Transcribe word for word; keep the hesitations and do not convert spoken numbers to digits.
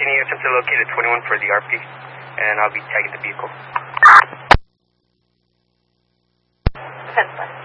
can you attempt to locate a twenty-one for the R P? And I'll be tagging the vehicle. Defense